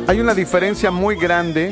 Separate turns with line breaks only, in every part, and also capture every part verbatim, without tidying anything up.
Hay una diferencia muy grande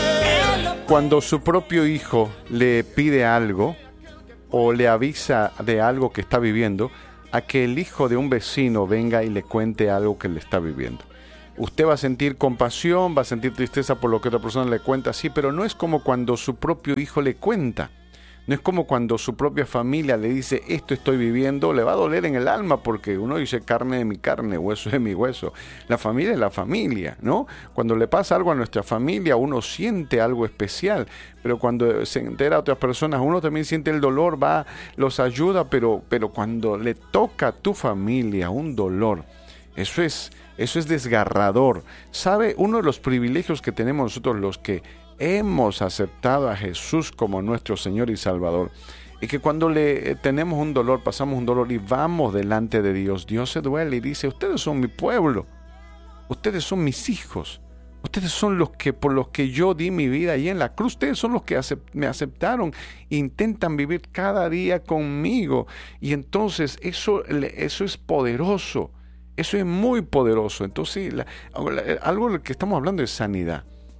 cuando su propio hijo le pide algo o le avisa de algo que está viviendo, a que el hijo de un vecino venga y le cuente algo que le está viviendo. Usted va a sentir compasión, va a sentir tristeza por lo que otra persona le cuenta, sí, pero no es como cuando su propio hijo le cuenta. No es como cuando su propia familia le dice, esto estoy viviendo, le va a doler en el alma, porque uno dice carne de mi carne, hueso de mi hueso. La familia es la familia, ¿no? Cuando le pasa algo a nuestra familia, uno siente algo especial, pero cuando se entera a otras personas, uno también siente el dolor, va, los ayuda, pero, pero cuando le toca a tu familia un dolor, eso es, eso es desgarrador. ¿Sabe? Uno de los privilegios que tenemos nosotros los que hemos aceptado a Jesús como nuestro Señor y Salvador, y que cuando le tenemos un dolor, pasamos un dolor y vamos delante de Dios, Dios se duele y dice, ustedes son mi pueblo, ustedes son mis hijos, ustedes son los que por los que yo di mi vida ahí en la cruz, ustedes son los que acept- me aceptaron, intentan vivir cada día conmigo, y entonces eso, eso es poderoso, eso es muy poderoso. Entonces la, algo de lo que estamos hablando es sanidad.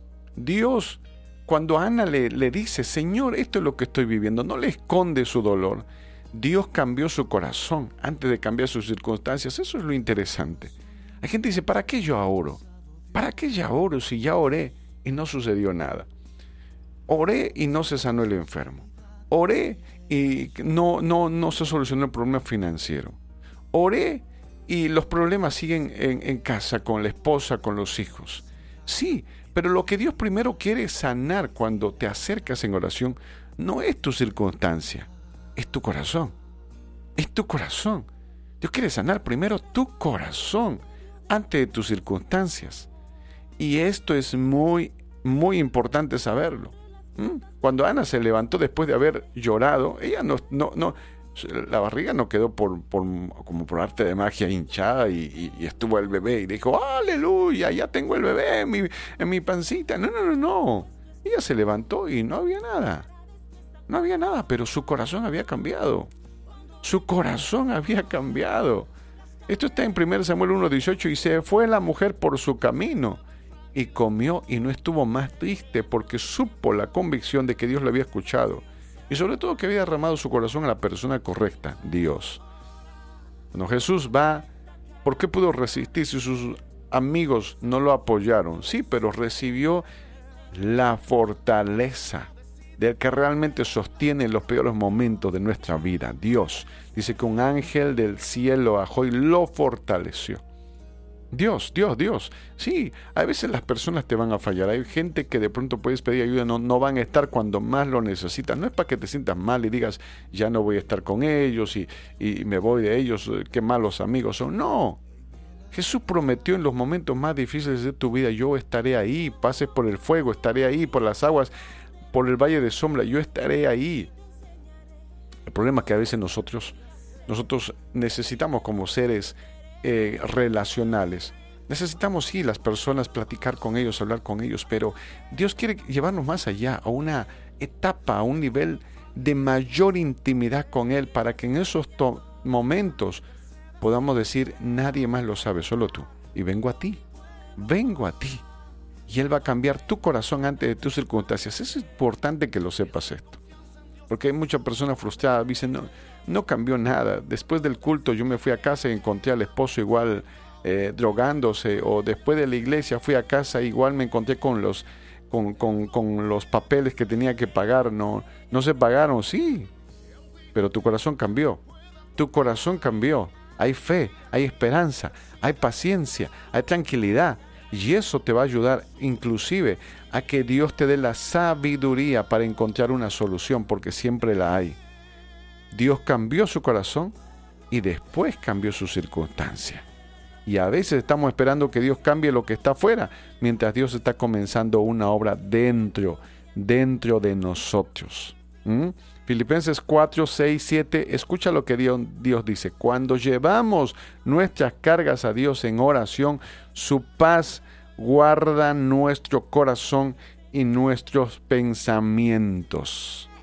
Dios, cuando Ana le, le dice, Señor, esto es lo que estoy viviendo, no le esconde su dolor. Dios cambió su corazón antes de cambiar sus circunstancias. Eso es lo interesante. Hay gente que dice, ¿para qué yo oro? ¿Para qué ya oro si ya oré y no sucedió nada? Oré y no se sanó el enfermo. Oré y no, no, no se solucionó el problema financiero. Oré y los problemas siguen en, en casa, con la esposa, con los hijos. Sí, pero lo que Dios primero quiere sanar cuando te acercas en oración no es tu circunstancia, es tu corazón. Es tu corazón. Dios quiere sanar primero tu corazón antes de tus circunstancias. Y esto es muy, muy importante saberlo. ¿Mm? Cuando Ana se levantó después de haber llorado, ella no, no, no, la barriga no quedó por, por, como por arte de magia hinchada y, y, y estuvo el bebé y dijo, aleluya, ya tengo el bebé en mi, en mi pancita. No, no, no, no. Ella se levantó y no había nada. No había nada, pero su corazón había cambiado. Su corazón había cambiado. Esto está en primero Samuel uno dieciocho, y se fue la mujer por su camino y comió y no estuvo más triste porque supo la convicción de que Dios le había escuchado. Y sobre todo que había derramado su corazón a la persona correcta, Dios. Cuando Jesús va, ¿por qué pudo resistir si sus amigos no lo apoyaron? Sí, pero recibió la fortaleza del que realmente sostiene los peores momentos de nuestra vida, Dios. Dice que un ángel del cielo bajó y lo fortaleció. Dios, Dios, Dios. Sí, a veces las personas te van a fallar. Hay gente que de pronto puedes pedir ayuda, no, no van a estar cuando más lo necesitan. No es para que te sientas mal y digas, ya no voy a estar con ellos y, y me voy de ellos, qué malos amigos son. No. Jesús prometió en los momentos más difíciles de tu vida, yo estaré ahí, pases por el fuego, estaré ahí, por las aguas, por el valle de sombra, yo estaré ahí. El problema es que a veces nosotros, nosotros necesitamos como seres Eh, relacionales. Necesitamos, sí, las personas, platicar con ellos, hablar con ellos, pero Dios quiere llevarnos más allá, a una etapa, a un nivel de mayor intimidad con Él, para que en esos to- momentos podamos decir, nadie más lo sabe, solo tú. Y vengo a ti, vengo a ti. Y Él va a cambiar tu corazón antes de tus circunstancias. Es importante que lo sepas esto. Porque hay muchas personas frustradas, dicen, no, no cambió nada. Después del culto yo me fui a casa y encontré al esposo igual eh, drogándose, o después de la iglesia fui a casa e igual me encontré con los, con, con, con los papeles que tenía que pagar. No, no se pagaron, sí, pero tu corazón cambió. Tu corazón cambió. Hay fe, hay esperanza, hay paciencia, hay tranquilidad. Y eso te va a ayudar inclusive a que Dios te dé la sabiduría para encontrar una solución, porque siempre la hay. Dios cambió su corazón y después cambió su circunstancia. Y a veces estamos esperando que Dios cambie lo que está afuera, mientras Dios está comenzando una obra dentro, dentro de nosotros. ¿Mm? Filipenses cuatro, seis, siete, escucha lo que Dios, Dios dice. Cuando llevamos nuestras cargas a Dios en oración, su paz guarda nuestro corazón y nuestros pensamientos.